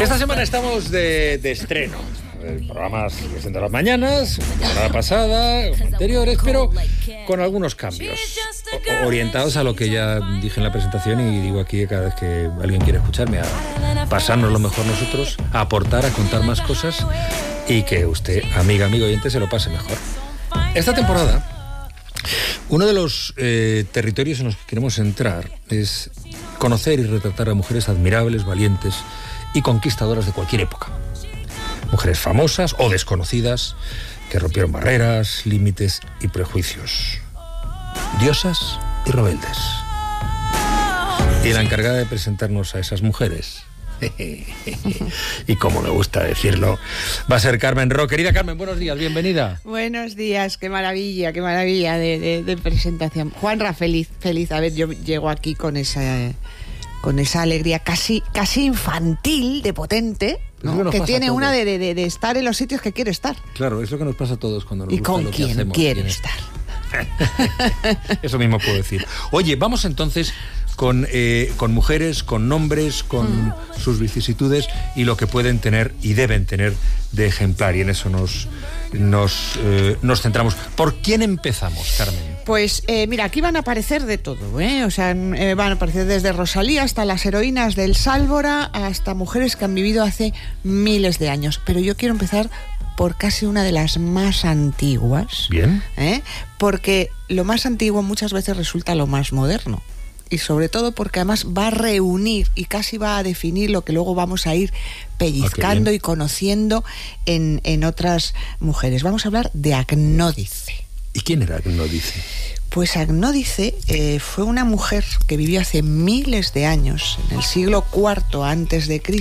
Esta semana estamos de estreno. El programa sigue siendo las mañanas, la semana pasada, anteriores, pero con algunos cambios, orientados a lo que ya dije en la presentación y digo aquí cada vez que alguien quiere escucharme, a pasarnos lo mejor nosotros, a aportar, a contar más cosas y que usted, amigo oyente, se lo pase mejor. Esta temporada, uno de los territorios en los que queremos entrar es conocer y retratar a mujeres admirables, valientes y conquistadoras de cualquier época. Mujeres famosas o desconocidas que rompieron barreras, límites y prejuicios. Diosas y rebeldes. Y la encargada de presentarnos a esas mujeres, y como me gusta decirlo, va a ser Carmen Ro. Querida Carmen, buenos días, bienvenida. Buenos días, qué maravilla de presentación. Juanra, feliz. A ver, yo llego aquí con esa alegría casi infantil, de potente, ¿no? Que tiene una de estar en los sitios que quiere estar. Claro, es lo que nos pasa a todos cuando nos y gusta con lo que quién hacemos. Quiere estar. Eso mismo puedo decir. Oye, vamos entonces con mujeres, con nombres, con sus vicisitudes y lo que pueden tener y deben tener de ejemplar, y en eso nos centramos. ¿Por quién empezamos, Carmen? Pues mira, aquí van a aparecer de todo, ¿eh? O sea, van a aparecer desde Rosalía hasta las heroínas del Sálvora, hasta mujeres que han vivido hace miles de años. Pero yo quiero empezar por casi una de las más antiguas. Bien. Porque lo más antiguo muchas veces resulta lo más moderno. Y sobre todo porque además va a reunir y casi va a definir lo que luego vamos a ir pellizcando y conociendo en otras mujeres. Vamos a hablar de Agnódice. ¿Y quién era Agnódice? Pues Agnódice fue una mujer que vivió hace miles de años, en el siglo IV a.C.,